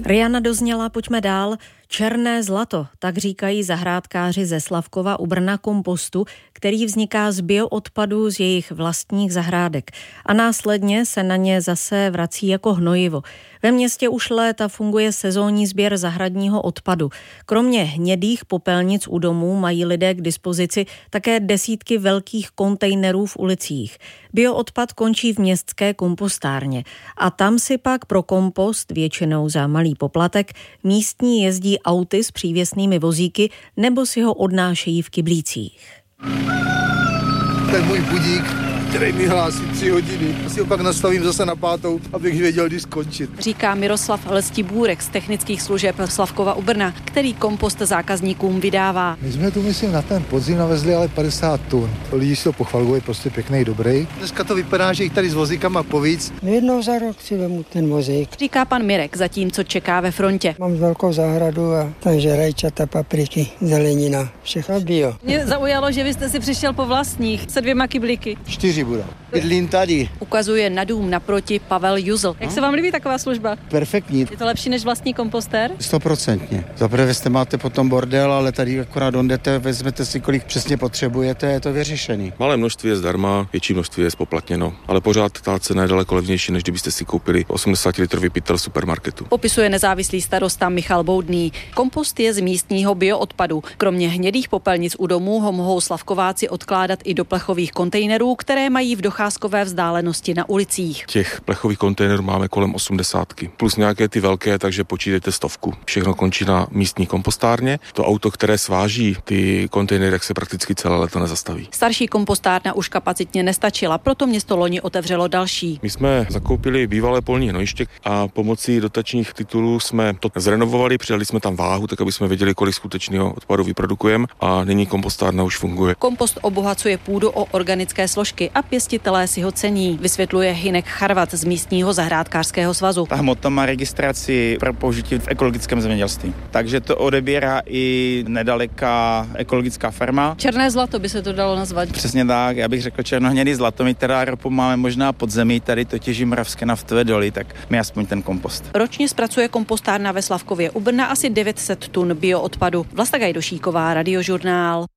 Riana dozněla, pojďme dál. Černé zlato, tak říkají zahrádkáři ze Slavkova u Brna kompostu, který vzniká z bioodpadu z jejich vlastních zahrádek a následně se na ně zase vrací jako hnojivo. Ve městě už léta funguje sezónní sběr zahradního odpadu. Kromě hnědých popelnic u domů mají lidé k dispozici také desítky velkých kontejnerů v ulicích. Bioodpad končí v městské kompostárně a tam si pak pro kompost, většinou za malý poplatek, místní jezdí auty s přívěsnými vozíky nebo si ho odnášejí v kyblících. Ten můj budík, který mi hlásí 3 hodiny. Asi ho pak nastavím zase na 5, abych věděl, kdy skončit. Říká Miroslav Lestibůrek z technických služeb Slavkova u Brna, který kompost zákazníkům vydává. My jsme tu, myslím, na ten podzim navezli ale 50 tun. Lidi si to pochvalují, prostě pěkný, dobrý. Dneska to vypadá, že jich tady s vozíkama povíc. Jednou za rok si vemu ten vozík. Říká pan Mirek, zatímco čeká ve frontě. Mám velkou zahradu a takže rajčata, papriky, zelenina, všechno bio. Mě zaujalo, že vy jste si přišel po vlastních se 2 kyblíky. 4 budou. Bydlím tady. Ukazuje na dům naproti Pavel Juzl. Jak se vám líbí taková služba? Perfektní. Je to lepší než vlastní kompostér? 100%. Zaprvé jste máte potom bordel, ale tady akorát jdete, vezmete si, kolik přesně potřebujete, je to vyřešený. Malé množství je zdarma, větší množství je spoplatněno, ale pořád ta cena je daleko levnější, než kdybyste si koupili 80-litrový pytel v supermarketu. Popisuje nezávislý starosta Michal Boudný. Kompost je z místního bioodpadu. Kromě hnědých popelnic u domů ho mohou slavkováci odkládat i do plechových kontejnerů, které mají v docházkové vzdálenosti na ulicích. Těch plechových kontejnerů máme kolem 80, plus nějaké ty velké, takže počítejte 100. Všechno končí na místní kompostárně. To auto, které sváží ty kontejnery, se prakticky celé léto nezastaví. Starší kompostárna už kapacitně nestačila, proto město loni otevřelo další. My jsme zakoupili bývalé polní hnojiště a pomocí dotačních titulů jsme to zrenovovali, přidali jsme tam váhu, tak aby jsme věděli, kolik skutečného odpadu vyprodukujeme, a nyní kompostárna už funguje. Kompost obohacuje půdu o organické složky a pěstitelé si ho cení, vysvětluje Hynek Charvat z místního zahrádkářského svazu. Ta hmota má registraci pro použití v ekologickém zemědělství. Takže to odebírá i nedaleká ekologická farma. Černé zlato by se to dalo nazvat. Přesně tak, já bych řekl černohnědý zlato. My teda ropu máme možná pod zemí, tady to těží Moravské naftové doly, tak my aspoň ten kompost. Ročně zpracuje kompostárna ve Slavkově u Brna asi 900 tun bioodpadu. Vlasta Gajdošíková, Radiožurnál.